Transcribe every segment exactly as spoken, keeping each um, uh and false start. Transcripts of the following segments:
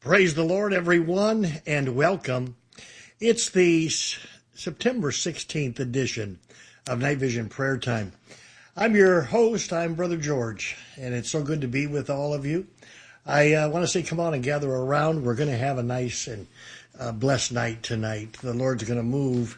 Praise the Lord, everyone, and welcome. It's the S- September sixteenth edition of Night Vision Prayer Time. I'm your host. I'm Brother George, and it's so good to be with all of you. I uh, want to say come on and gather around. We're going to have a nice and uh, blessed night tonight. The Lord's going to move.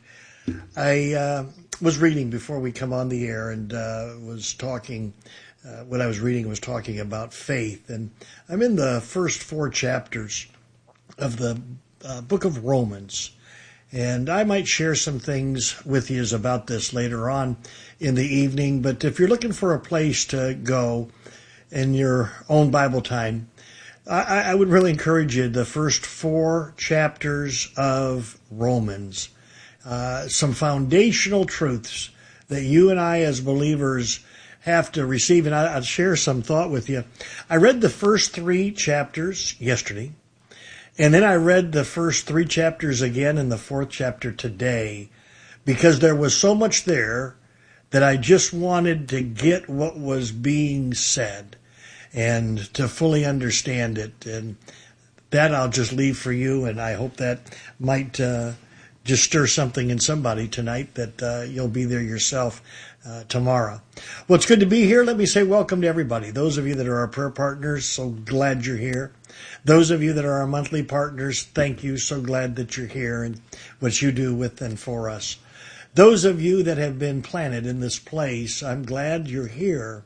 I uh, was reading before we come on the air and uh, was talking Uh, what I was reading was talking about faith, and I'm in the first four chapters of the uh, book of Romans, and I might share some things with you about this later on in the evening, but if you're looking for a place to go in your own Bible time, I, I would really encourage you the first four chapters of Romans, uh, some foundational truths that you and I as believers have to receive, and I'll share some thought with you. I read the first three chapters yesterday, and then I read the first three chapters again in the fourth chapter today, because there was so much there that I just wanted to get what was being said and to fully understand it. And that I'll just leave for you, and I hope that might uh, just stir something in somebody tonight, that uh, you'll be there yourself Uh, tomorrow. Well, it's good to be here. Let me say welcome to everybody. Those of you that are our prayer partners, so glad you're here. Those of you that are our monthly partners, thank you. So glad that you're here and what you do with and for us. Those of you that have been planted in this place, I'm glad you're here.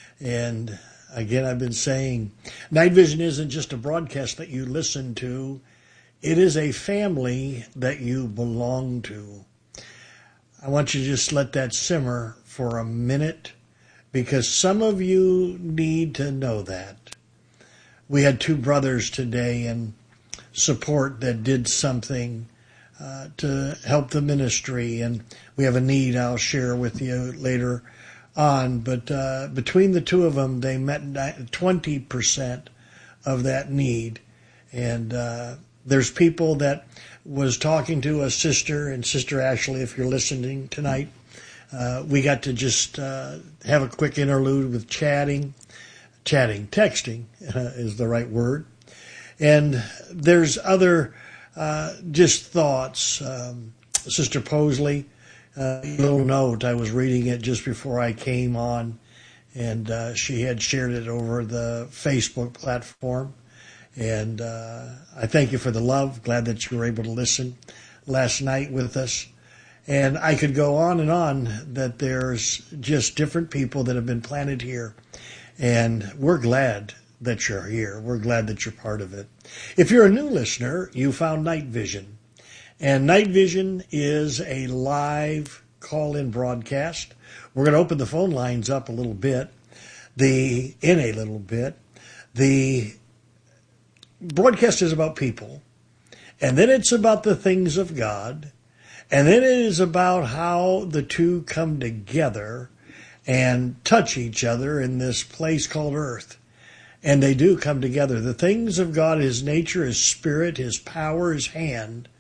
And again, I've been saying, Night Vision isn't just a broadcast that you listen to. It is a family that you belong to. I want you to just let that simmer for a minute, because some of you need to know that. We had two brothers today in support that did something uh, to help the ministry, and we have a need I'll share with you later on. But uh, between the two of them, they met twenty percent of that need. And uh, there's people that was talking to a sister, and Sister Ashley, if you're listening tonight, uh, we got to just uh, have a quick interlude with chatting, chatting, texting uh, is the right word. And there's other uh, just thoughts. Um, Sister Posley, uh, a little note, I was reading it just before I came on, and uh, she had shared it over the Facebook platform. And uh, I thank you for the love. Glad that you were able to listen last night with us. And I could go on and on, that there's just different people that have been planted here. And we're glad that you're here. We're glad that you're part of it. If you're a new listener, you found Night Vision. And Night Vision is a live call-in broadcast. We're going to open the phone lines up a little bit, the in a little bit. The broadcast is about people, and then it's about the things of God, and then it is about how the two come together and touch each other in this place called earth. And they do come together. The things of God, His nature, His spirit, His power, His hand,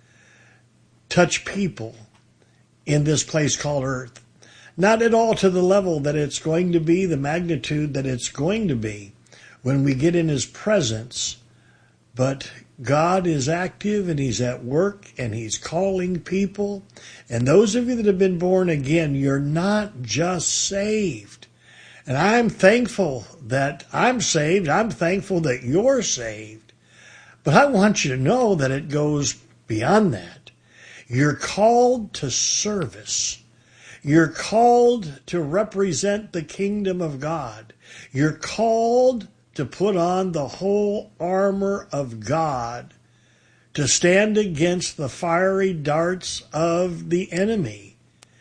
touch people in this place called earth. Not at all to the level that it's going to be, the magnitude that it's going to be when we get in His presence. But God is active, and He's at work, and He's calling people. And those of you that have been born again, you're not just saved. And I'm thankful that I'm saved. I'm thankful that you're saved. But I want you to know that it goes beyond that. You're called to service. You're called to represent the kingdom of God. You're called to put on the whole armor of God, to stand against the fiery darts of the enemy.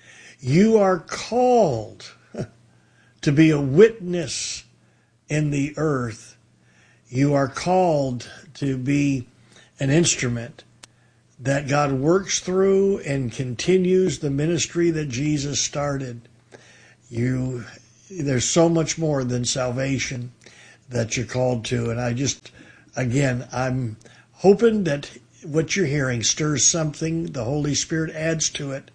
You are called to be a witness in the earth. You are called to be an instrument that God works through and continues the ministry that Jesus started. You, there's so much more than salvation that you're called to. And I just, again, I'm hoping that what you're hearing stirs something, the Holy Spirit adds to it,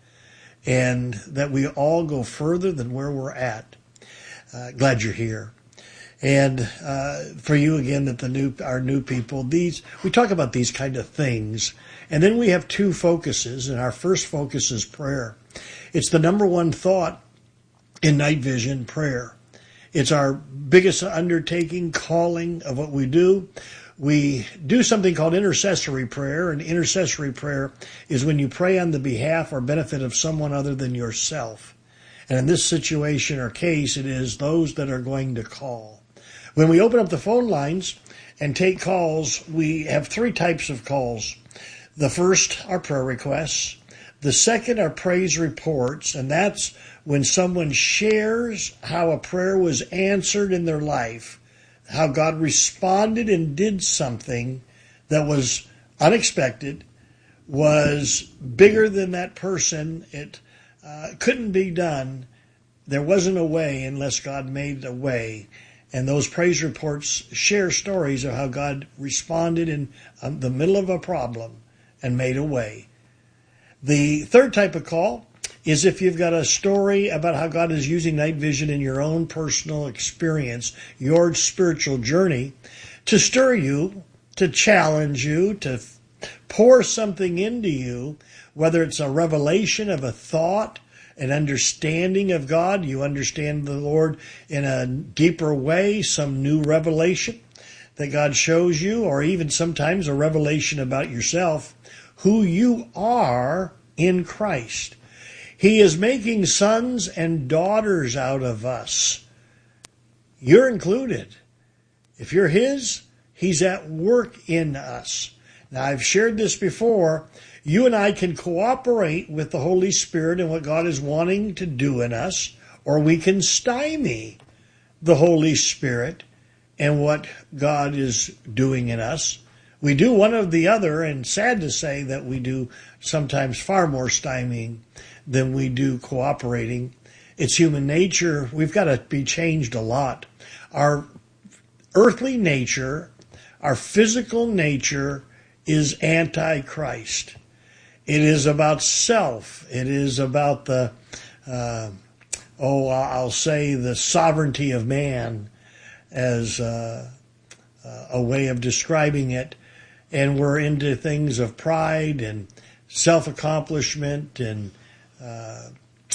and that we all go further than where we're at. Uh, glad you're here. And uh, for you again, that the new our new people, these we talk about these kind of things, and then we have two focuses, and our first focus is prayer. It's the number one thought in Night Vision, prayer. It's our biggest undertaking, calling of what we do. We do something called intercessory prayer, and intercessory prayer is when you pray on the behalf or benefit of someone other than yourself. And in this situation or case, it is those that are going to call. When we open up the phone lines and take calls, we have three types of calls. The first are prayer requests. The second are praise reports, and that's when someone shares how a prayer was answered in their life, how God responded and did something that was unexpected, was bigger than that person. It uh, couldn't be done. There wasn't a way unless God made a way. And those praise reports share stories of how God responded in um, the middle of a problem and made a way. The third type of call is if you've got a story about how God is using night vision in your own personal experience, your spiritual journey, to stir you, to challenge you, to pour something into you, whether it's a revelation of a thought, an understanding of God, you understand the Lord in a deeper way, some new revelation that God shows you, or even sometimes a revelation about yourself, who you are in Christ. He is making sons and daughters out of us. You're included. If you're His, He's at work in us. Now, I've shared this before. You and I can cooperate with the Holy Spirit in what God is wanting to do in us, or we can stymie the Holy Spirit and what God is doing in us. We do one or the other, and sad to say that we do sometimes far more stymieing than we do cooperating. It's human nature. We've got to be changed a lot. Our earthly nature, our physical nature is anti-Christ. It is about self. It is about the, uh, oh, I'll say the sovereignty of man as uh, a way of describing it. And we're into things of pride and self-accomplishment, and uh,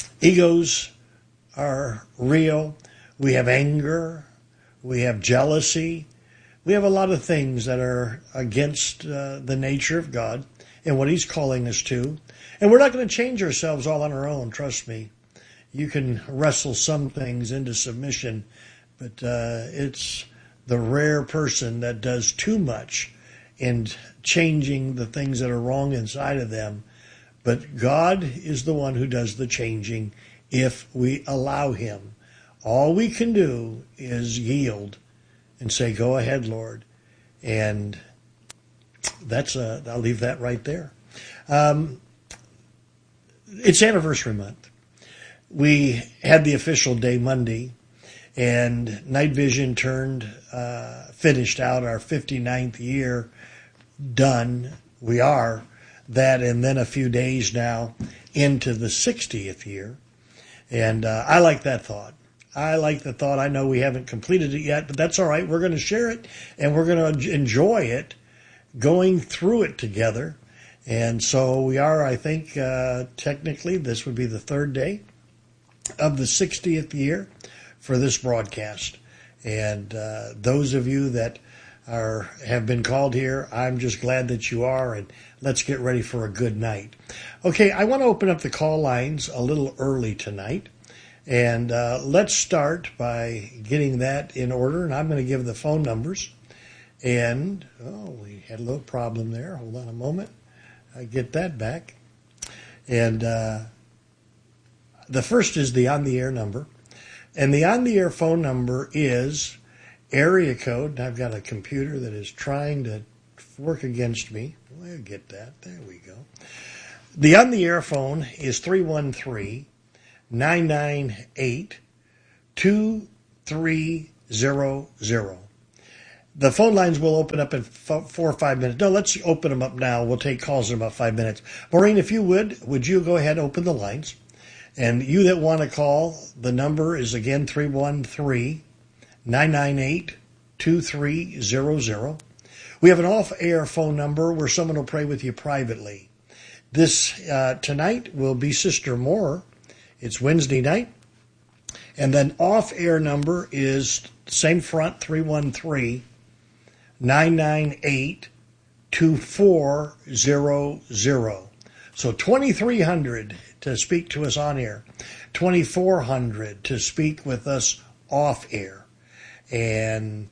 egos are real. We have anger. We have jealousy. We have a lot of things that are against uh, the nature of God and what He's calling us to. And we're not going to change ourselves all on our own, trust me. You can wrestle some things into submission, but uh, it's the rare person that does too much in changing the things that are wrong inside of them. But God is the one who does the changing if we allow Him. All we can do is yield and say, go ahead, Lord. And that's a, I'll leave that right there. Um, it's anniversary month. We had the official day Monday, and Night Vision turned, uh, finished out our fifty-ninth year done. We are that, and then a few days now into the sixtieth year. And uh, I like that thought. I like the thought. I know we haven't completed it yet, but that's all right. We're going to share it, and we're going to enjoy it, going through it together. And so we are, I think, uh, technically, this would be the third day of the sixtieth year for this broadcast. And uh, those of you that are have been called here, I'm just glad that you are, and let's get ready for a good night. Okay, I want to open up the call lines a little early tonight. And uh, let's start by getting that in order, and I'm going to give the phone numbers. And, oh, we had a little problem there. Hold on a moment. I get that back. And uh, the first is the on-the-air number. And the on-the-air phone number is area code. I've got a computer that is trying to work against me. We'll get that. There we go. The on-the-air phone is three one three, nine nine eight, two three zero zero. The phone lines will open up in f- four or five minutes. No, let's open them up now. We'll take calls in about five minutes. Maureen, if you would, would you go ahead and open the lines? And you that want to call, the number is again three one three, nine nine eight, two three zero zero. We have an off-air phone number where someone will pray with you privately. This uh, tonight will be Sister Moore. It's Wednesday night. And then off-air number is same front, three one three, nine nine eight, two four zero zero. So twenty-three hundred to speak to us on air, twenty-four hundred to speak with us off air. And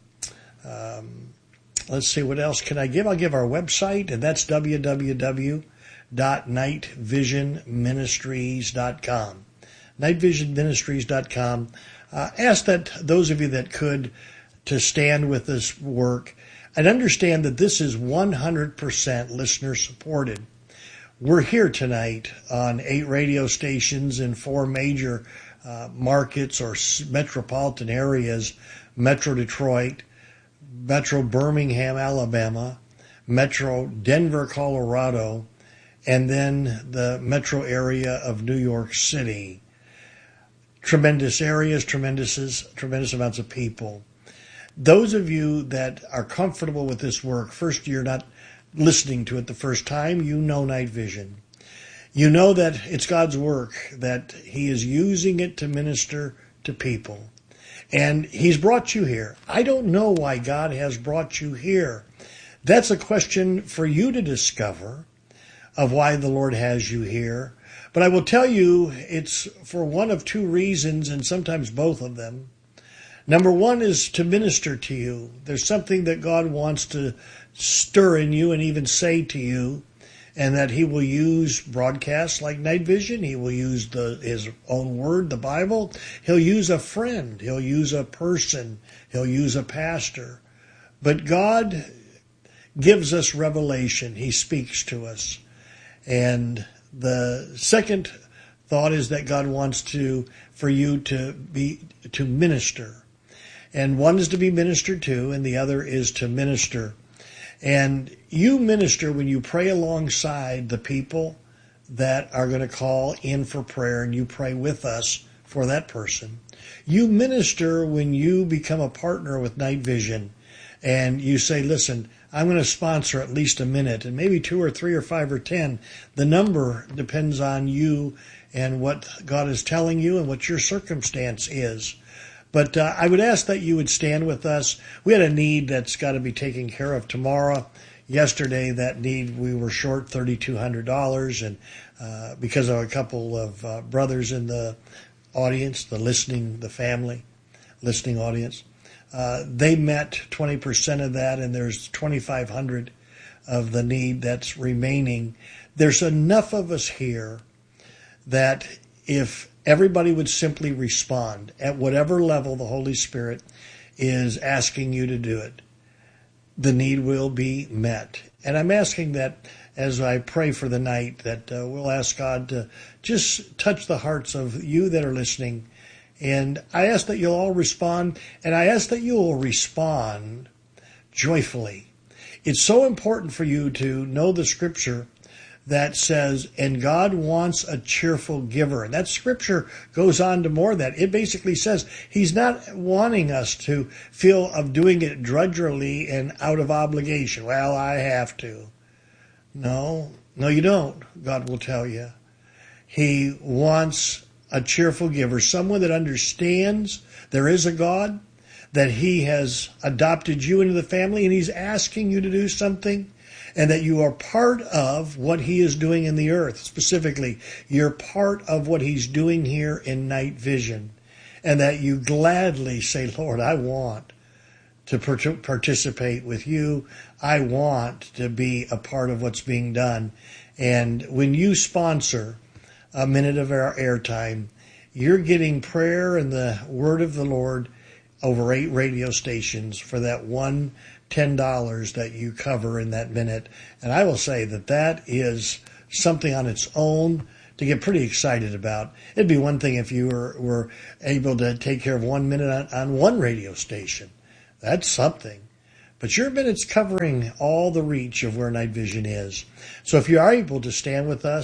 um, let's see, what else can I give? I'll give our website, and that's w w w dot night vision ministries dot com. night vision ministries dot com. Uh, ask that those of you that could to stand with this work and understand that this is one hundred percent listener supported. We're here tonight on eight radio stations in four major uh, markets or metropolitan areas: Metro Detroit, Metro Birmingham, Alabama, Metro Denver, Colorado, and then the metro area of New York City. Tremendous areas, tremendous, tremendous amounts of people. Those of you that are comfortable with this work, first you're not listening to it the first time, you know Night Vision. You know that it's God's work, that He is using it to minister to people. And He's brought you here. I don't know why God has brought you here. That's a question for you to discover, of why the Lord has you here. But I will tell you, it's for one of two reasons, and sometimes both of them. Number one is to minister to you. There's something that God wants to stir in you and even say to you, and that He will use broadcasts like Night Vision. He will use the His own word, the Bible. He'll use a friend. He'll use a person. He'll use a pastor. But God gives us revelation. He speaks to us. And the second thought is that God wants to, for you to be, to minister. And one is to be ministered to, and the other is to minister. And you minister when you pray alongside the people that are going to call in for prayer, and you pray with us for that person. You minister when you become a partner with Night Vision, and you say, listen, I'm going to sponsor at least a minute, and maybe two or three or five or ten. The number depends on you and what God is telling you and what your circumstance is. But uh, I would ask that you would stand with us. We had a need that's got to be taken care of tomorrow. Yesterday, that need, we were short three thousand two hundred dollars, and uh, because of a couple of uh, brothers in the audience, the listening, the family listening audience, uh, they met twenty percent of that, and there's twenty-five hundred of the need that's remaining. There's enough of us here that if everybody would simply respond at whatever level the Holy Spirit is asking you to do it, the need will be met. And I'm asking that as I pray for the night, that uh, we'll ask God to just touch the hearts of you that are listening. And I ask that you'll all respond, and I ask that you will respond joyfully. It's so important for you to know the scripture that says, and God wants a cheerful giver. And that scripture goes on to more than that. It basically says He's not wanting us to feel of doing it drudgery and out of obligation. Well, I have to. No, no, you don't, God will tell you. He wants a cheerful giver, someone that understands there is a God, that He has adopted you into the family, and He's asking you to do something, and that you are part of what He is doing in the earth. Specifically, you're part of what He's doing here in Night Vision, and that you gladly say, Lord, I want to participate with you. I want to be a part of what's being done. And when you sponsor a minute of our airtime, you're getting prayer and the word of the Lord over eight radio stations for that one ten dollars that you cover in that minute. And I will say that that is something on its own to get pretty excited about. It'd be one thing if you were, were able to take care of one minute on, on one radio station. That's something. But your minute's covering all the reach of where Night Vision is. So if you are able to stand with us,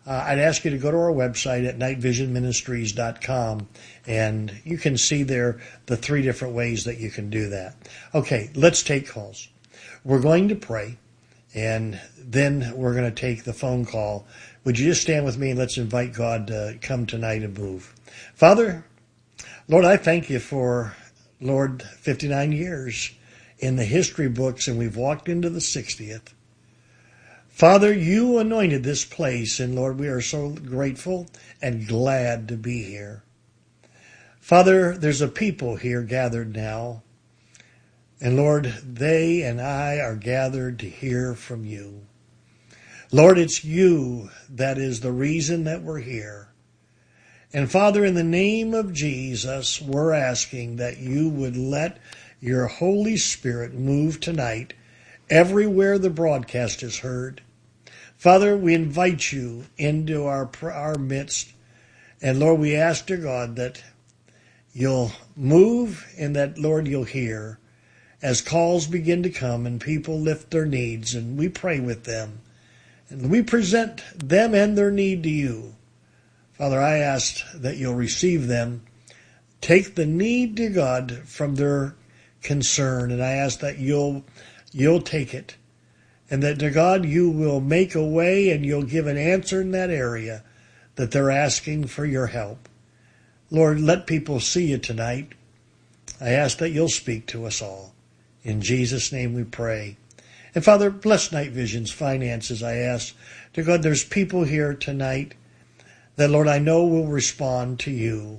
uh, I'd ask you to go to our website at night vision ministries dot com, and you can see there the three different ways that you can do that. Okay, let's take calls. We're going to pray, and then we're going to take the phone call. Would you just stand with me and let's invite God to come tonight and move. Father, Lord, I thank you for, Lord, fifty-nine years in the history books, and we've walked into the sixtieth. Father, you anointed this place, and Lord, we are so grateful and glad to be here. Father, there's a people here gathered now, and Lord, they and I are gathered to hear from you. Lord, it's you that is the reason that we're here. And Father, in the name of Jesus, we're asking that you would let your Holy Spirit move tonight everywhere the broadcast is heard. Father, we invite you into our our midst. And Lord, we ask, dear God, that you'll move and that, Lord, you'll hear as calls begin to come and people lift their needs, and we pray with them. And we present them and their need to you. Father, I ask that you'll receive them. Take the need to God from their concern, and I ask that you'll you'll take it. And that, dear God, you will make a way and you'll give an answer in that area that they're asking for your help. Lord, let people see you tonight. I ask that you'll speak to us all. In Jesus' name we pray. And Father, bless Night Vision's finances, I ask. Dear God, there's people here tonight that, Lord, I know will respond to you.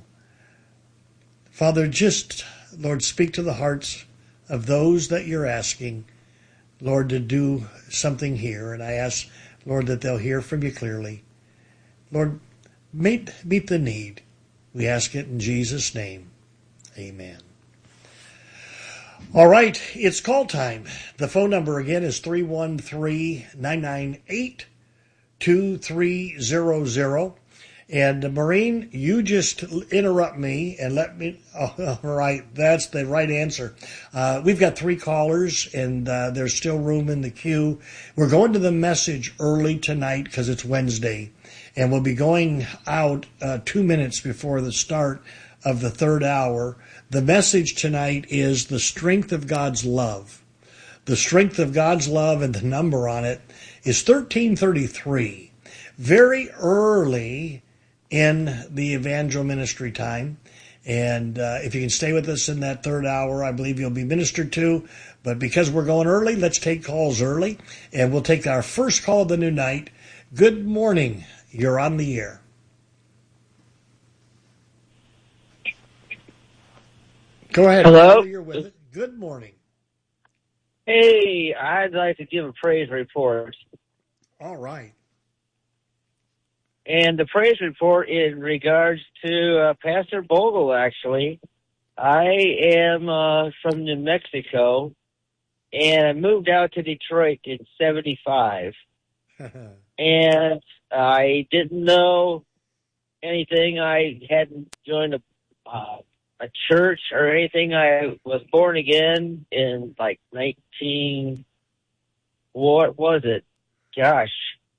Father, just, Lord, speak to the hearts of those that you're asking, Lord, to do something here. And I ask, Lord, that they'll hear from you clearly. Lord, meet, meet the need. We ask it in Jesus' name. Amen. All right, it's call time. The phone number again is three one three, nine nine eight, two three zero zero. And uh, Maureen, you just interrupt me and let me, oh, all right, that's the right answer. Uh, we've got three callers, and uh, there's still room in the queue. We're going to the message early tonight because it's Wednesday, and we'll be going out uh, two minutes before the start of the third hour. The message tonight is the strength of God's love. The strength of God's love, and the number on it is thirteen thirty-three. Very early in the evangel ministry time. And uh, if you can stay with us in that third hour, I believe you'll be ministered to. But because we're going early, let's take calls early. And we'll take our first call of the new night. Good morning. You're on the air. Go ahead. Hello? You're with it. Good morning. Hey, I'd like to give a praise report. All right. And the praise report in regards to uh, Pastor Bogle, actually. I am uh, from New Mexico, and I moved out to Detroit in seventy-five. And I didn't know anything. I hadn't joined a, uh, a church or anything. I was born again in like nineteen, what was it? Gosh.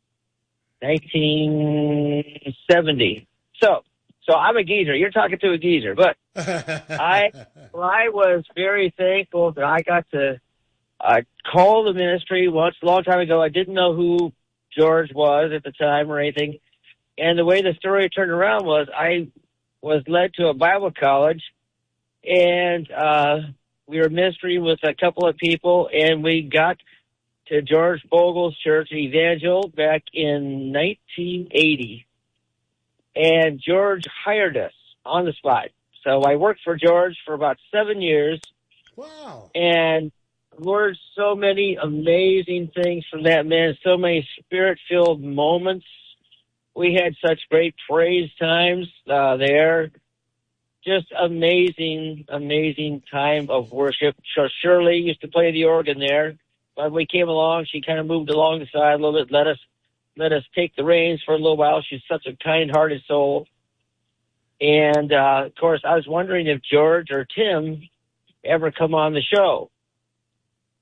nineteen seventy. So, so I'm a geezer. You're talking to a geezer, but I, I was very thankful that I got to uh, call the ministry once a long time ago. I didn't know who George was at the time or anything, and the way the story turned around was I was led to a Bible college, and uh, we were ministering with a couple of people, and we got to George Bogle's church, Evangel, back in nineteen eighty. And George hired us on the spot. So I worked for George for about seven years. Wow. And learned so many amazing things from that man, so many spirit-filled moments. We had such great praise times uh, there. Just amazing, amazing time of worship. So Shirley used to play the organ there. When we came along, she kind of moved along the side a little bit, let us let us take the reins for a little while. She's such a kind-hearted soul. And, uh, of course, I was wondering if George or Tim ever come on the show.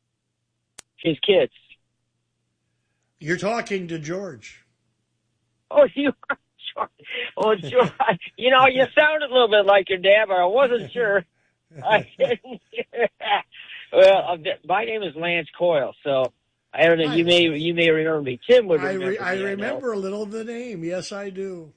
His kids. You're talking to George. Oh, you are George. Oh, George. You know, you sounded a little bit like your dad, but I wasn't sure. I didn't. Well, my name is Lance Coyle, so I don't know. You may you may remember me. Tim would I remember re- me. I remember I a little of the name. Yes, I do.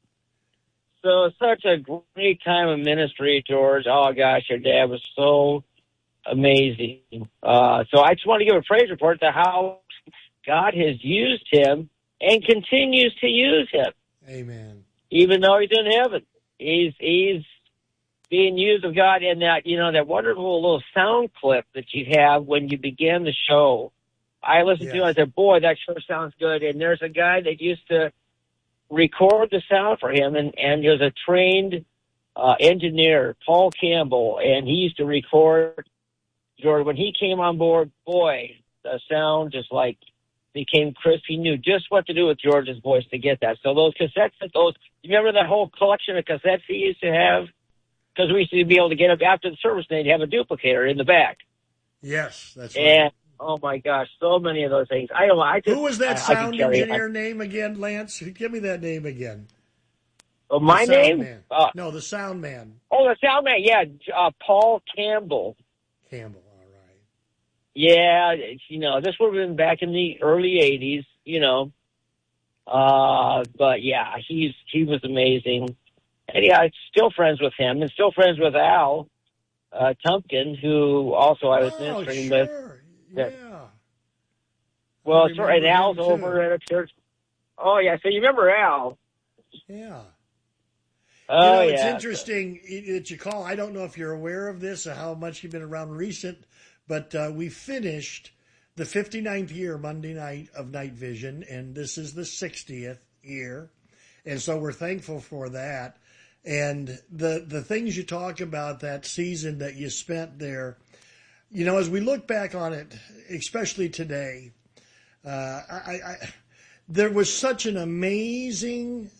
So such a great time of ministry, George. Oh gosh, your dad was so amazing. Uh, so I just want to give a praise report to how God has used him and continues to use him. Amen. Even though he's in heaven, he's he's being used of God. And that, you know, that wonderful little sound clip that you have when you began the show, I listened Yes. to it. I said, "Boy, that sure sounds good." And there's a guy that used to record the sound for him, and and he was a trained uh, engineer, Paul Campbell, and he used to record. George, when he came on board, boy, the sound just like became crisp. He knew just what to do with George's voice to get that. So those cassettes, those, you remember that whole collection of cassettes he used to have? Because we used to be able to get up after the service, and they'd have a duplicator in the back. Yes, that's right. And, oh my gosh, so many of those things. I don't know. I just, Who was that I, sound I engineer name again, Lance? Give me that name again. Oh, my the sound name? Man. Uh, no, the sound man. Oh, the sound man, yeah, uh, Paul Campbell. Campbell, all right. Yeah, it's, you know, this would have been back in the early eighties, you know. Uh, but yeah, he's he was amazing. And yeah, I'm still friends with him, and still friends with Al uh, Tumpkin, who also I was oh, ministering sure. with. Yeah. Well, I sorry, and Al's too. over at a church. Oh yeah, so you remember Al? Yeah. Oh, you know, it's yeah. interesting that you call. I don't know if you're aware of this or how much you've been around recent, but uh, we finished the fifty-ninth year Monday night of Night Vision, and this is the sixtieth year. And so we're thankful for that. And the, the things you talk about, that season that you spent there, you know, as we look back on it, especially today, uh, I, I, there was such an amazing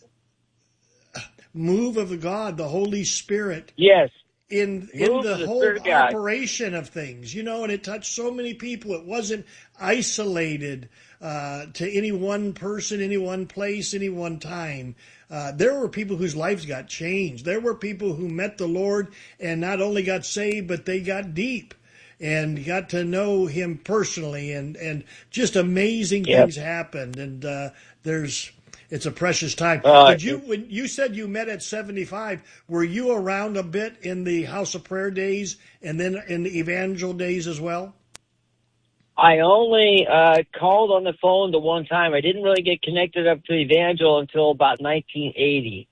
move of God, the Holy Spirit. Yes. In in Move the the whole Spirit of God. operation of things, you know, and it touched so many people. It wasn't isolated uh, to any one person, any one place, any one time. Uh, there were people whose lives got changed. There were people who met the Lord and not only got saved, but they got deep and got to know Him personally, and, and just amazing Yep. things happened. And uh, there's it's a precious time. Uh, Did you when you said you met at seventy-five? Were you around a bit in the House of Prayer days and then in the Evangel days as well? I only uh, called on the phone the one time. I didn't really get connected up to Evangel until about nineteen eighty.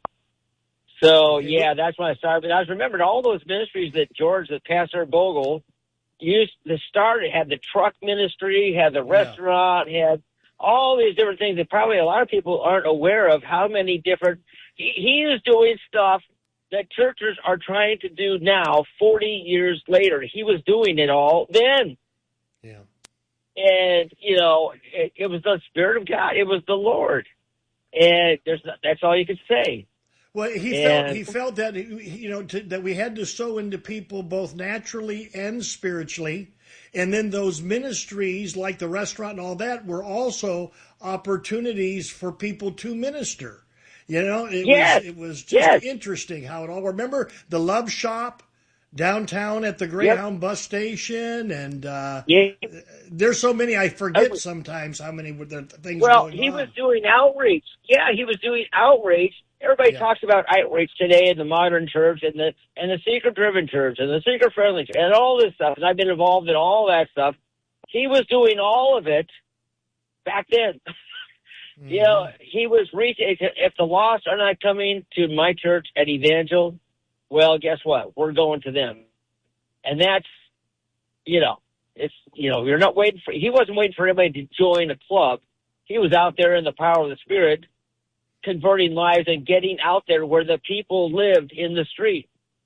So, Okay. yeah, that's when I started. But I was remembering all those ministries that George, that Pastor Bogle, used to start. It had the truck ministry, had the restaurant, had all these different things that probably a lot of people aren't aware of, how many different... He, he is doing stuff that churches are trying to do now, forty years later. He was doing it all then. Yeah. And, you know, it, it was the Spirit of God. It was the Lord. And there's that's all you can say. Well, he And- felt he felt that you know to, that we had to sow into people both naturally and spiritually, and then those ministries like the restaurant and all that were also opportunities for people to minister. You know, it Yes. was it was just Yes. interesting how it all. Remember the Love Shop downtown at the Greyhound bus station, and uh, Yeah. there's so many I forget Okay. sometimes how many were there things Well, going he on. was doing outreach. Yeah, he was doing outreach. Everybody Yeah. talks about outreach today in the modern church and the and the seeker driven church and the seeker friendly church and all this stuff. And I've been involved in all that stuff. He was doing all of it back then. Mhm. You know, he was reaching. If the lost are not coming to my church at Evangel, well, guess what? We're going to them, and that's, you know, it's you know, you're not waiting for. He wasn't waiting for anybody to join a club. He was out there in the power of the Spirit, converting lives and getting out there where the people lived in the street.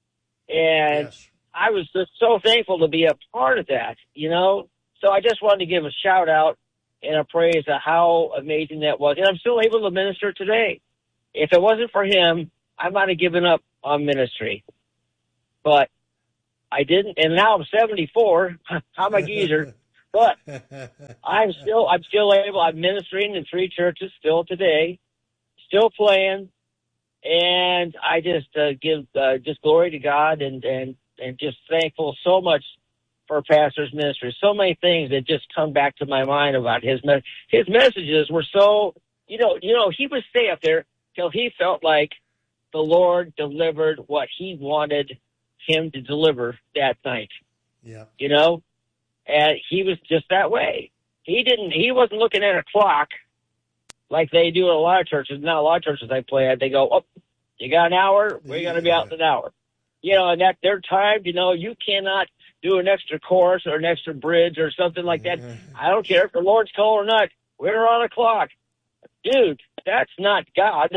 And Yes. I was just so thankful to be a part of that, you know. So I just wanted to give a shout out and a praise of how amazing that was. And I'm still able to minister today. If it wasn't for him, I might have given up on ministry. But I didn't, and now I'm seventy-four. I'm a geezer. But I'm still I'm still able. I'm ministering in three churches still today. still playing, and I just uh, give uh, just glory to God and and and just thankful so much for Pastor's ministry. So many things that just come back to my mind about his me- his messages were so, you know, you know, he would stay up there till he felt like the Lord delivered what he wanted him to deliver that night. Yeah. You know, and he was just that way. He didn't. He wasn't looking at a clock like they do in a lot of churches. Now, a lot of churches I play at, they go, "Oh, you got an hour. We're Yeah. going to be out in an hour." You know, and that their time. You know, you cannot do an extra chorus or an extra bridge or something like that. I don't care if the Lord's call or not. We're on a clock, dude. That's not God.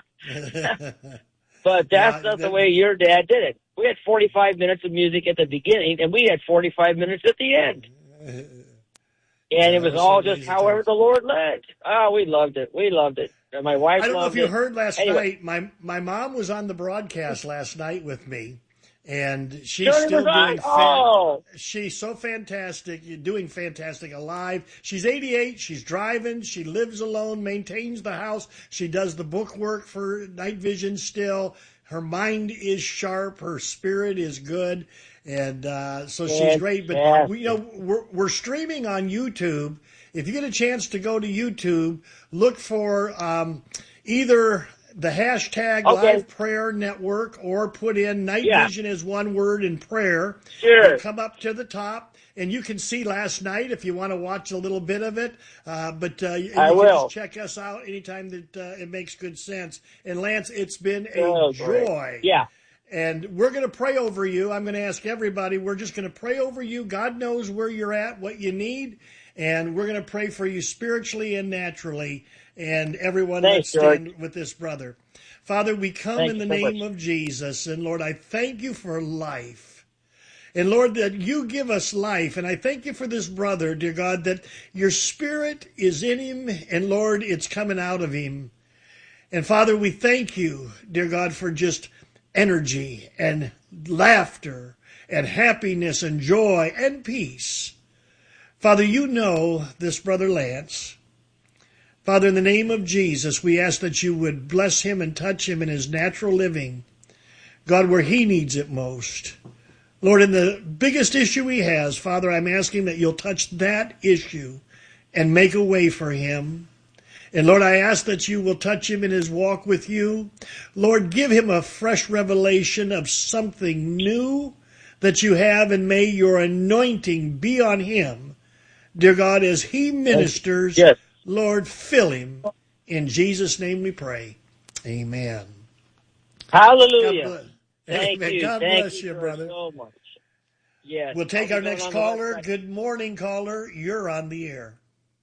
But that's Yeah, not the that- way your dad did it. We had forty-five minutes of music at the beginning, and we had forty-five minutes at the end. And Yeah, it was those all are just amazing however times. the Lord led. Oh, we loved it. We loved it. And my wife I don't know if loved you it. heard last Anyway. night. My my mom was on the broadcast last night with me, and she's Shirley still was on? doing. Fan- Oh. she's so fantastic. You're doing fantastic. Alive. She's eighty-eight. She's driving. She lives alone. Maintains the house. She does the book work for Night Vision. Still, her mind is sharp. Her spirit is good, and uh, so she's great. But Fantastic. we, you know, we're we're streaming on YouTube. If you get a chance to go to YouTube, look for um, either the hashtag Okay. Live Prayer Network or put in Night Yeah. Vision as one word in prayer. Sure. It'll come up to the top, and you can see last night if you want to watch a little bit of it. Uh, but uh, you, I you can will. just check us out anytime that uh, it makes good sense. And Lance, it's been a Oh, joy. great. Yeah. And we're going to pray over you. I'm going to ask everybody. We're just going to pray over you. God knows where you're at, what you need. And we're going to pray for you spiritually and naturally. And everyone, Thanks, let's stand George. with this brother. Father, we come Thank in you the so name much. of Jesus. And Lord, I thank you for life. And Lord, that you give us life. And I thank you for this brother, dear God, that your spirit is in him. And Lord, it's coming out of him. And Father, we thank you, dear God, for just energy and laughter and happiness and joy and peace. Father, you know this brother Lance. Father, in the name of Jesus, we ask that you would bless him and touch him in his natural living. God, where he needs it most. Lord, in the biggest issue he has, Father, I'm asking that you'll touch that issue and make a way for him. And Lord, I ask that you will touch him in his walk with you. Lord, give him a fresh revelation of something new that you have, and may your anointing be on him. Dear God, as he ministers, Yes. Lord, fill him. In Jesus' name we pray. Amen. Hallelujah. God bless, Thank Amen. you. God Thank bless you, you, sir, brother. so much. Yes. We'll take I'll our be going next on the caller. website. Good morning, caller. You're on the air.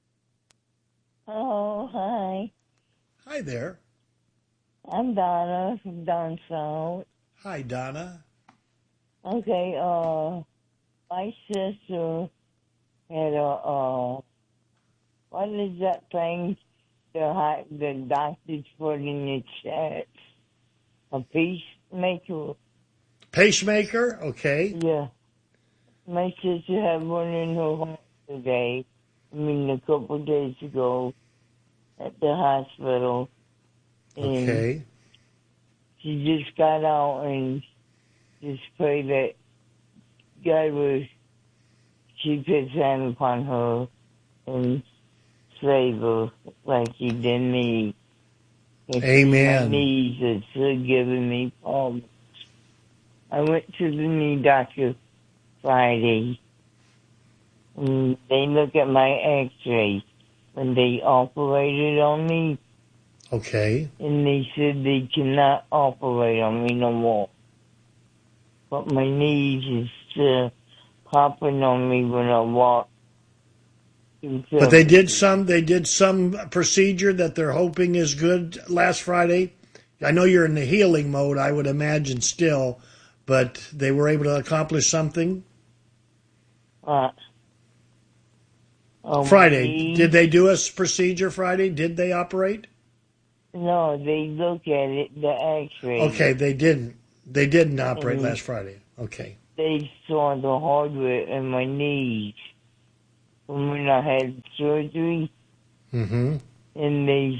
Oh, hi. Hi there. I'm Donna from Down South. Hi, Donna. Okay, uh, my sister had a, uh, what is that thing the, hi- the doctors put in your chest? A pacemaker? Pacemaker. Okay. Yeah. My sister had one in her home today. I mean, a couple of days ago at the hospital. And Okay. she just got out and just pray that God will keep his hand upon her and save her like he did me. And Amen. my knees are still giving me problems. I went to the knee doctor Friday, and they looked at my x-ray when they operated on me, Okay. and they said they cannot operate on me no more. But my knees is still popping on me when I walk. But they did some. They did some procedure that they're hoping is good last Friday. I know you're in the healing mode. I would imagine still, but they were able to accomplish something Uh, oh, my Friday. knees? Did they do a procedure Friday? Did they operate? No, they look at it, the x-ray. Okay, they didn't. They didn't operate Mhm. last Friday. Okay. They saw the hardware in my knees from when I had surgery, Mm-hmm. and they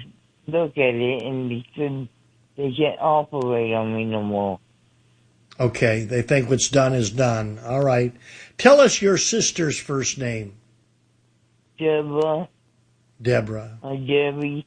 look at it and they couldn't, they can't operate on me no more. Okay, they think what's done is done. All right. Tell us your sister's first name. Deborah, Deborah. or Debbie.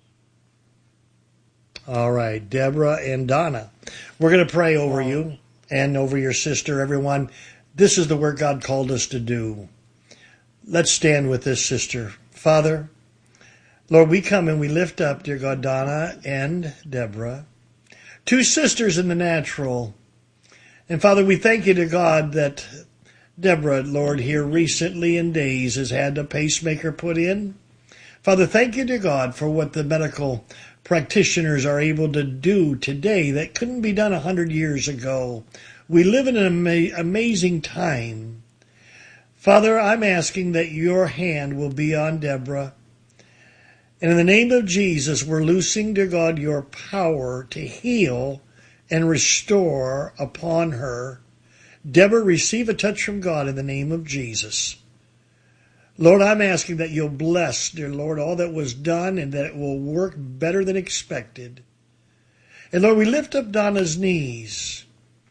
All right, Deborah and Donna. We're going to pray over you and over your sister, everyone. This is the work God called us to do. Let's stand with this sister. Father, Lord, we come and we lift up, dear God, Donna and Deborah, two sisters in the natural. And Father, we thank you to God that Deborah, Lord, here recently in days has had a pacemaker put in. Father, thank you to God for what the medical practitioners are able to do today that couldn't be done a hundred years ago. We live in an ama- amazing time. Father, I'm asking that your hand will be on Deborah. And in the name of Jesus, we're loosing, dear God, your power to heal and restore upon her. Deborah, receive a touch from God in the name of Jesus. Lord, I'm asking that you'll bless, dear Lord, all that was done and that it will work better than expected. And Lord, we lift up Donna's knees.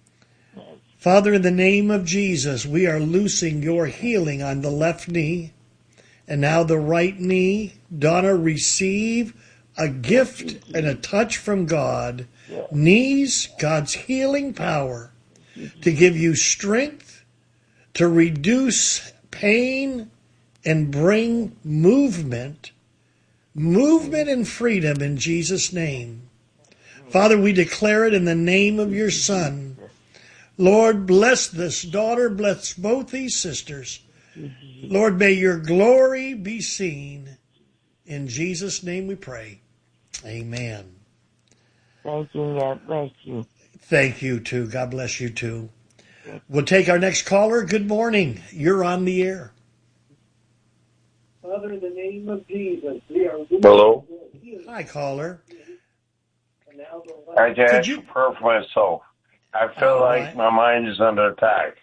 Father, in the name of Jesus, we are loosing your healing on the left knee and now the right knee. Donna, receive a gift and a touch from God. Knees, God's healing power to give you strength, to reduce pain, and bring movement, movement and freedom in Jesus' name. Father, we declare it in the name of your Son. Lord, bless this daughter, bless both these sisters. Lord, may your glory be seen. In Jesus' name we pray. Amen. Thank you, God bless you. Thank you, too. God bless you, too. We'll take our next caller. Good morning. You're on the air. Father, in the name of Jesus, we are... Hello? Hi, caller. I can Could ask you- for prayer for myself. I feel All like right. my mind is under attack.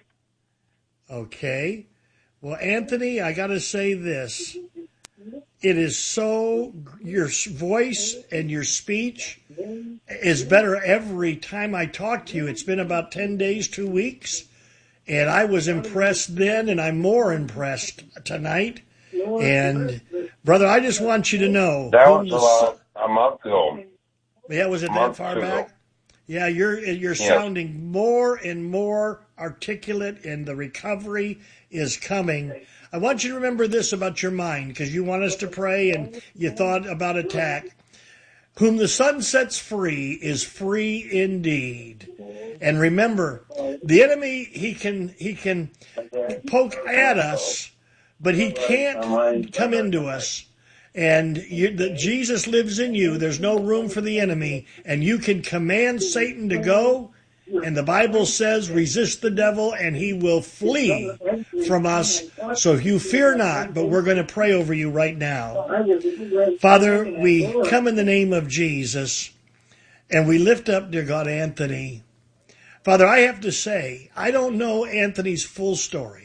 Okay. Well, Anthony, I got to say this. It is so, your voice and your speech is better every time I talk to you. It's been about ten days, two weeks, and I was impressed then, and I'm more impressed tonight. And, brother, I just want you to know. That whom was the about a month ago. Yeah, was it that month far ago. back? Yeah, you're you're Yes. sounding more and more articulate, and the recovery is coming. I want you to remember this about your mind, because you want us to pray, and you thought about attack. Whom the Son sets free is free indeed. And remember, the enemy, he can he can poke at us, but he can't come into us. And you, that Jesus lives in you. There's no room for the enemy. And you can command Satan to go. And the Bible says, resist the devil and he will flee from us. So you fear not, but we're going to pray over you right now. Father, we come in the name of Jesus and we lift up, dear God, Anthony. Father, I have to say, I don't know Anthony's full story.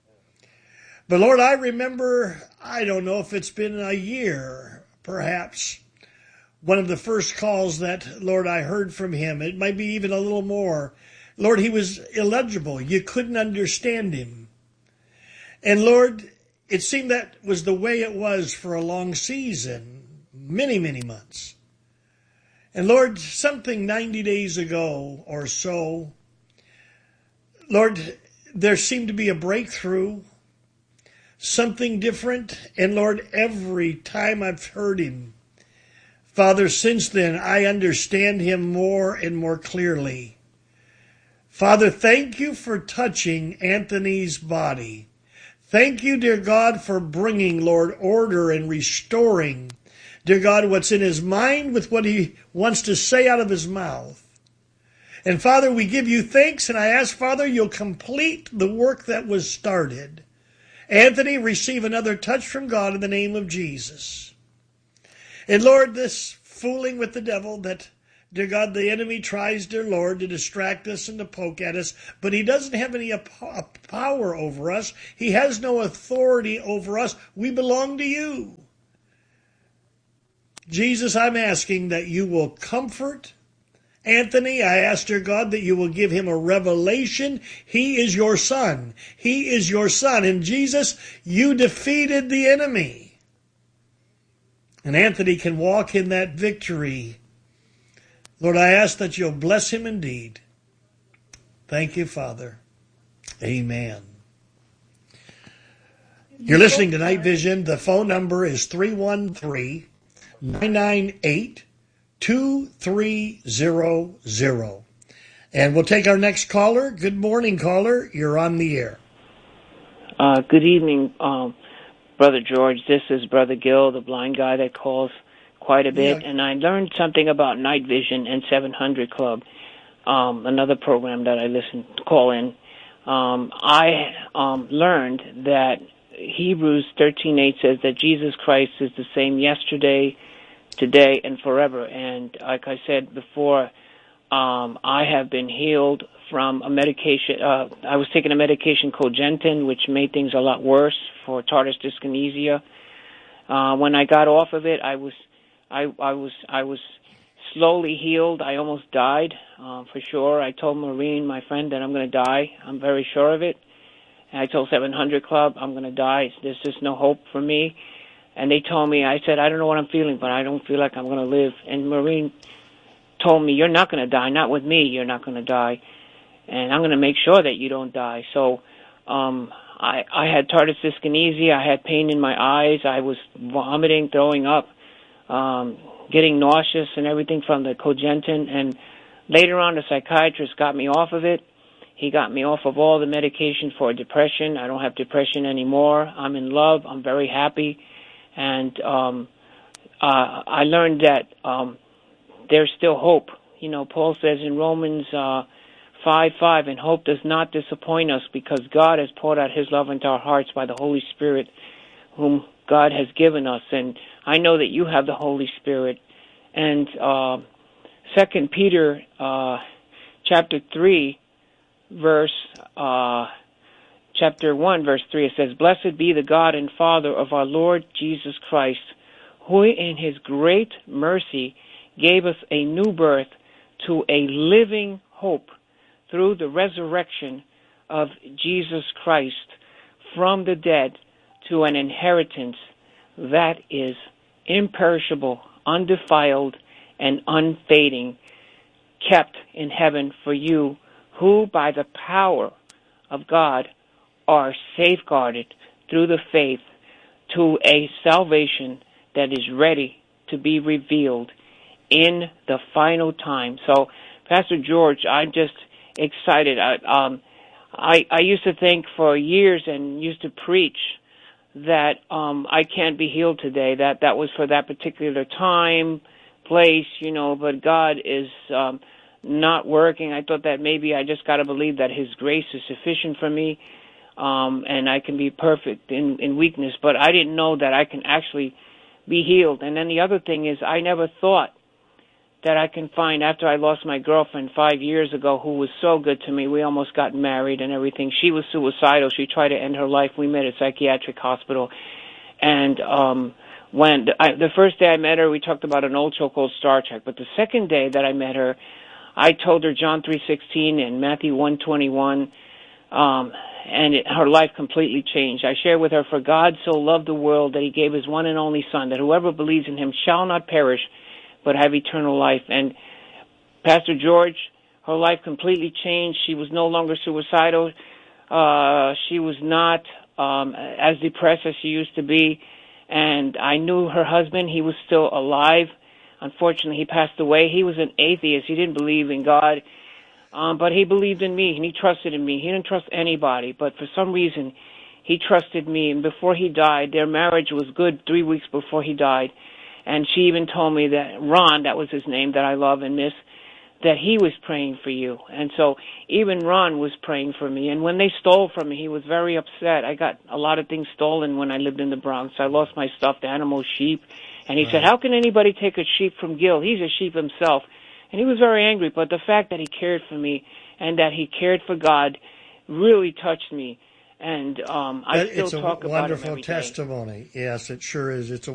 But Lord, I remember, I don't know if it's been a year, perhaps, one of the first calls that, Lord, I heard from him. It might be even a little more. Lord, he was illegible. You couldn't understand him. And Lord, it seemed that was the way it was for a long season, many, many months. And Lord, something ninety days ago or so, Lord, there seemed to be a breakthrough. Something different. And Lord, every time I've heard him, Father, since then, I understand him more and more clearly. Father, thank you for touching Anthony's body. Thank you, dear God, for bringing, Lord, order and restoring, dear God, what's in his mind with what he wants to say out of his mouth. And Father, we give you thanks, and I ask, Father, you'll complete the work that was started. Anthony, receive another touch from God in the name of Jesus. And Lord, this fooling with the devil that, dear God, the enemy tries, dear Lord, to distract us and to poke at us, but he doesn't have any power over us. He has no authority over us. We belong to you. Jesus, I'm asking that you will comfort Anthony. I ask, dear God, that you will give him a revelation. He is your son. He is your son. And Jesus, you defeated the enemy. And Anthony can walk in that victory. Lord, I ask that you'll bless him indeed. Thank you, Father. Amen. You're listening to Night Vision. The phone number is three one three, nine nine eight, two three zero zero. And we'll take our next caller. Good morning, caller. You're on the air. Uh, good evening, um, Brother George. This is Brother Gil, the blind guy that calls quite a bit. Yeah. And I learned something about Night Vision and seven hundred Club, um, another program that I listen to call in. Um, I um, learned that Hebrews thirteen eight says that Jesus Christ is the same yesterday, today, and forever. And like I said before, um, I have been healed from a medication. Uh, I was taking a medication called Gentin, which made things a lot worse for tardive dyskinesia. Uh, when I got off of it, I was, I, I was, I was slowly healed. I almost died, uh, for sure. I told Maureen, my friend, that I'm going to die. I'm very sure of it. And I told seven hundred Club, I'm going to die. There's just no hope for me. And they told me, I said, I don't know what I'm feeling, but I don't feel like I'm going to live. And Maureen told me, you're not going to die. Not with me, you're not going to die. And I'm going to make sure that you don't die. So um, I, I had tardive dyskinesia. I had pain in my eyes. I was vomiting, throwing up, um, getting nauseous and everything from the Cogentin. And later on, the psychiatrist got me off of it. He got me off of all the medication for depression. I don't have depression anymore. I'm in love. I'm very happy. And um, uh, I learned that um, there's still hope. You know, Paul says in Romans uh, five five, and hope does not disappoint us because God has poured out his love into our hearts by the Holy Spirit, whom God has given us. And I know that you have the Holy Spirit. And uh, Second Peter uh, chapter three, verse uh, chapter one, verse three, it says, "Blessed be the God and Father of our Lord Jesus Christ, who in his great mercy gave us a new birth to a living hope through the resurrection of Jesus Christ from the dead to an inheritance that is imperishable, undefiled, and unfading, kept in heaven for you, who by the power of God are safeguarded through the faith to a salvation that is ready to be revealed in the final time." So, Pastor George, I'm just excited. I, um, I, I used to think for years and used to preach that um, I can't be healed today, that that was for that particular time, place, you know, but God is um, not working. I thought that maybe I just got to believe that his grace is sufficient for me, um, and I can be perfect in, in weakness, but I didn't know that I can actually be healed. And then the other thing is, I never thought that I can find, after I lost my girlfriend five years ago, who was so good to me. We almost got married and everything. She was suicidal. She tried to end her life. We met at a psychiatric hospital. And um, when the, I, the first day I met her, we talked about an old show called Star Trek. But the second day that I met her, I told her John three sixteen and Matthew one twenty-one, um, and it, her life completely changed. I shared with her, "For God so loved the world that he gave his one and only Son, that whoever believes in him shall not perish, but have eternal life." And Pastor George, her life completely changed. She was no longer suicidal. Uh, she was not um, as depressed as she used to be. And I knew her husband. He was still alive. Unfortunately, he passed away. He was an atheist. He didn't believe in God. Um, but he believed in me, and he trusted in me. He didn't trust anybody. But for some reason, he trusted me. And before he died, their marriage was good three weeks before he died. And she even told me that Ron, that was his name that I love and miss, that he was praying for you. And so even Ron was praying for me. And when they stole from me, he was very upset. I got a lot of things stolen when I lived in the Bronx. I lost my stuffed animal, sheep. And he right. said, "How can anybody take a sheep from Gil? He's a sheep himself." And he was very angry. But the fact that he cared for me and that he cared for God really touched me. And um, I still it's talk a about him wonderful every testimony. day. Yes, it sure is. It's a